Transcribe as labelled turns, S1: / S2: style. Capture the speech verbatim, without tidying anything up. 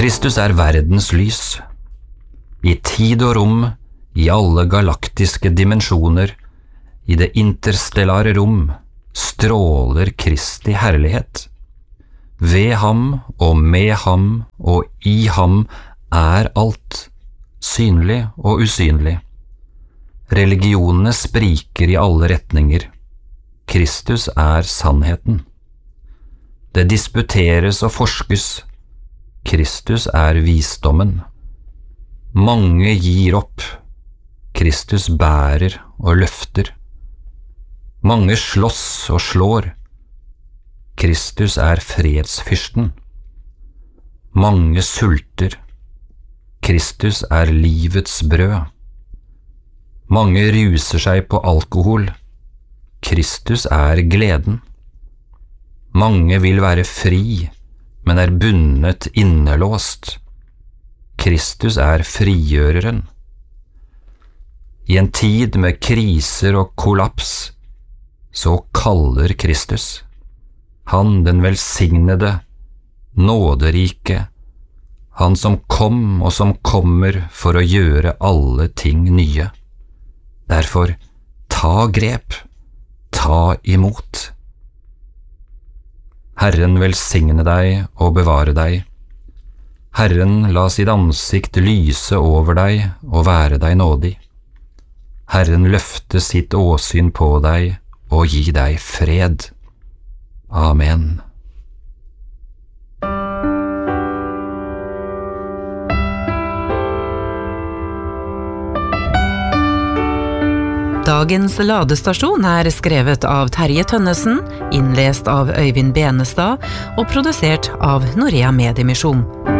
S1: Kristus er verdens lys. I tid og rom, i alle galaktiske dimensjoner, i det interstellare rom, stråler Kristi herlighet. Ved ham og med ham og i ham er alt, synlig og usynlig. Religionene spriker i alle retninger. Kristus er sannheten. Det disputeres og forskes. Kristus er visdommen. Mange gir opp. Kristus bærer og løfter. Mange slåss og slår. Kristus er fredsfyrsten. Mange sulter. Kristus er livets brød. Mange ruser seg på alkohol. Kristus er gleden. Mange vil være fri, men er bundet innelåst. Kristus er frigjøreren. I en tid med kriser og kollaps, så kaller Kristus. Han den velsignede, nåderike, han som kom og som kommer for å gjøre alle ting nye. Derfor, ta grep, ta imot. Herren velsigne deg og bevare deg. Herren la sitt ansikt lyse over deg og være deg nådig. Herren løfte sitt åsyn på deg og gi deg fred. Amen.
S2: Dagens ladestasjon er skrevet av Terje Tønnesen, innlest av Øyvind Benestad og produsert av Norea Mediemisjon.